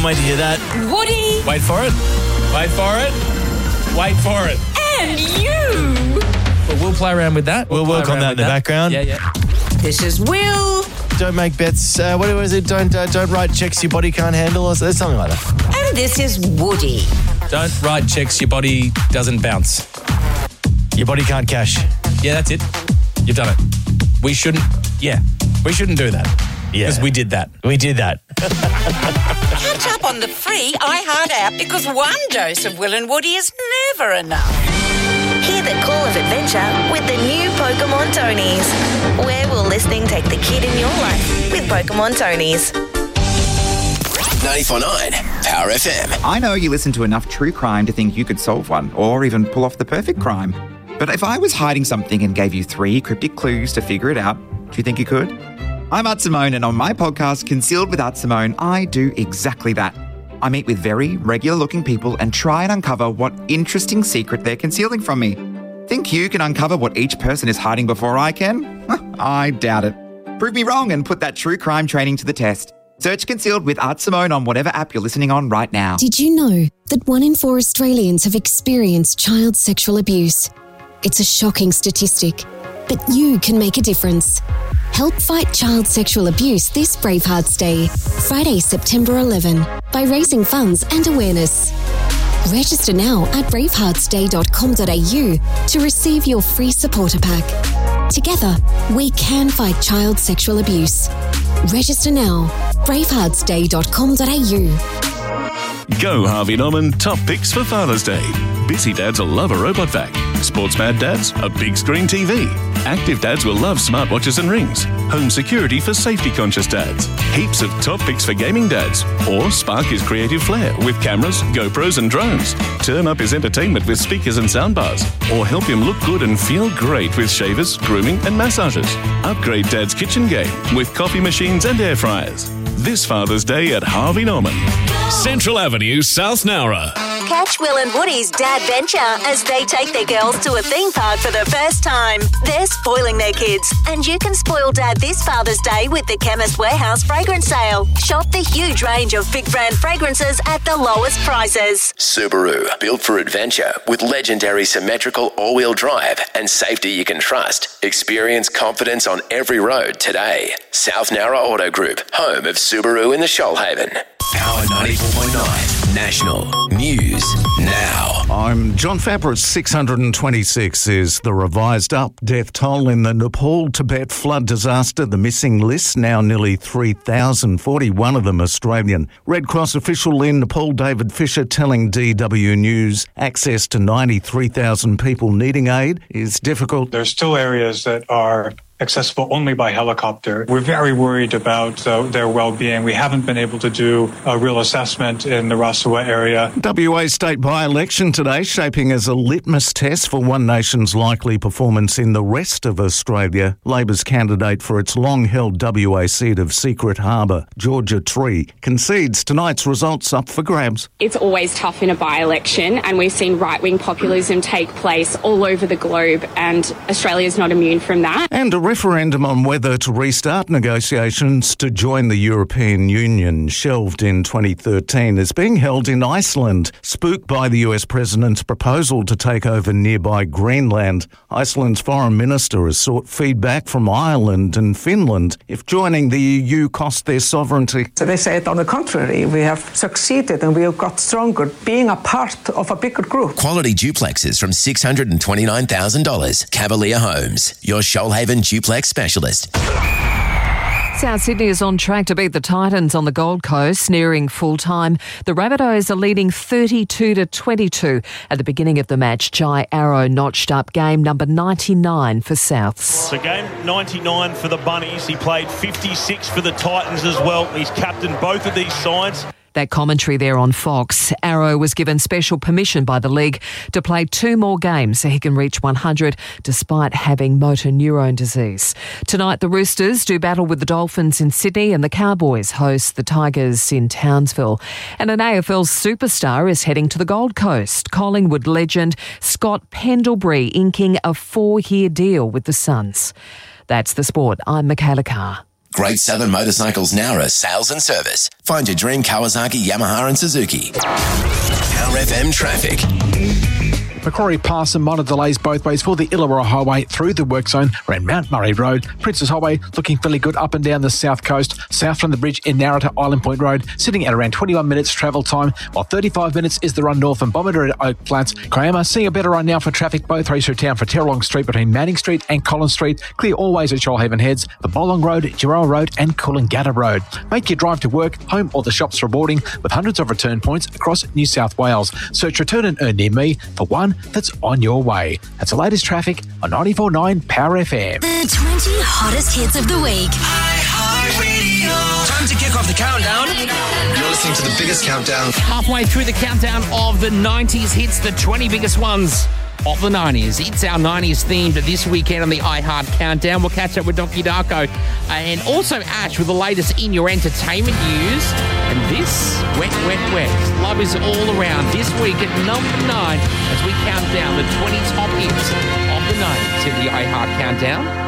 Can't wait to hear that. Woody. Wait for it. Wait for it. Wait for it. And you. Well, we'll play around with that. We'll work on that in the background. Yeah. This is Will. Don't make bets. What is it? Don't write checks your body can't handle or something like that. And this is Woody. Don't write checks your body doesn't bounce. Your body can't cash. Yeah, that's it. You've done it. We shouldn't do that. Yeah. Because we did that. We did that. Catch up on the free iHeart app because one dose of Will and Woody is never enough. Hear the call of adventure with the new Pokemon Tonys. Where will listening take the kid in your life with Pokemon Tonys? 94.9 Power FM. I know you listen to enough true crime to think you could solve one or even pull off the perfect crime. But if I was hiding something and gave you 3 cryptic clues to figure it out, do you think you could? I'm Art Simone, and on my podcast, Concealed with Art Simone, I do exactly that. I meet with very regular-looking people and try and uncover what interesting secret they're concealing from me. Think you can uncover what each person is hiding before I can? I doubt it. Prove me wrong and put that true crime training to the test. Search Concealed with Art Simone on whatever app you're listening on right now. Did you know that 1 in 4 Australians have experienced child sexual abuse? It's a shocking statistic, but you can make a difference. Help fight child sexual abuse this Bravehearts Day, Friday, September 11, by raising funds and awareness. Register now at braveheartsday.com.au to receive your free supporter pack. Together, we can fight child sexual abuse. Register now, braveheartsday.com.au. Go Harvey Norman top picks for Father's Day. Busy dads will love a robot vac. Sports mad dads, a big screen TV. Active dads will love smartwatches and rings. Home security for safety conscious dads. Heaps of top picks for gaming dads. Or spark his creative flair with cameras, GoPros and drones. Turn up his entertainment with speakers and soundbars. Or help him look good and feel great with shavers, grooming and massages. Upgrade dad's kitchen game with coffee machines and air fryers. This Father's Day at Harvey Norman. Central Avenue, South Nowra. Catch Will and Woody's dad venture as they take their girls to a theme park for the first time. They're spoiling their kids, and you can spoil dad this Father's Day with the Chemist Warehouse fragrance sale. Shop the huge range of big brand fragrances at the lowest prices. Subaru, built for adventure with legendary symmetrical all-wheel drive and safety you can trust. Experience confidence on every road today. South Nowra Auto Group, home of Subaru in the Shoalhaven. Power 94.9 National News Now. I'm John Fabris. 626 is the revised up death toll in the Nepal-Tibet flood disaster. The missing list now nearly 3,000, 41 of them Australian. Red Cross official in Nepal, David Fisher, telling DW News access to 93,000 people needing aid is difficult. There's still areas that are accessible only by helicopter. We're very worried about their well-being. We haven't been able to do a real assessment in the Rasua area. WA state by-election today shaping as a litmus test for One Nation's likely performance in the rest of Australia. Labor's candidate for its long-held WA seat of Secret Harbour, Georgia Tree, concedes tonight's results up for grabs. It's always tough in a by-election, and we've seen right-wing populism take place all over the globe, and Australia's not immune from that. And a referendum on whether to restart negotiations to join the European Union, shelved in 2013, is being held in Iceland, spooked by the US president's proposal to take over nearby Greenland. Iceland's foreign minister has sought feedback from Ireland and Finland if joining the EU cost their sovereignty. So they said, on the contrary, we have succeeded and we have got stronger being a part of a bigger group. Quality duplexes from $629,000. Cavalier Homes, your Shoalhaven duplex specialist. South Sydney is on track to beat the Titans on the Gold Coast, nearing full-time. The Rabbitohs are leading 32-22 at the beginning of the match. Jai Arrow notched up game number 99 for Souths. So game 99 for the Bunnies. He played 56 for the Titans as well. He's captained both of these sides. That commentary there on Fox. Arrow was given special permission by the league to play 2 more games so he can reach 100 despite having motor neurone disease. Tonight the Roosters do battle with the Dolphins in Sydney and the Cowboys host the Tigers in Townsville. And an AFL superstar is heading to the Gold Coast. Collingwood legend Scott Pendlebury inking a 4-year deal with the Suns. That's the sport. I'm Michaela Carr. Great Southern Motorcycles Nowra Sales and Service. Find your dream Kawasaki, Yamaha and Suzuki. Power FM traffic. Macquarie Pass and minor delays both ways for the Illawarra Highway through the work zone around Mount Murray Road. Princes Highway looking fairly good up and down the south coast. South from the bridge in Narrata Island Point Road, sitting at around 21 minutes travel time, while 35 minutes is the run north from Bomber at Oak Flats. Kiama seeing a better run now for traffic both ways through town for Terralong Street between Manning Street and Collins Street. Clear always at Shoalhaven Heads, the Bolong Road, Girard Road and Coolangatta Road. Make your drive to work, home or the shops rewarding with hundreds of return points across New South Wales. Search Return and Earn near me for one that's on your way. That's the latest traffic on 94.9 Power FM. The 20 hottest hits of the week. Time to kick off the countdown. You're listening to the biggest countdown. Halfway through the countdown of the 90s hits, the 20 biggest ones of the 90s. It's our 90s themed this weekend on the iHeart Countdown. We'll catch up with Donkey Darko and also Ash with the latest in your entertainment news. And this, Wet, Wet, Wet. Love is all around this week at number 9 as we count down the 20 top hits of the 90s in the iHeart Countdown.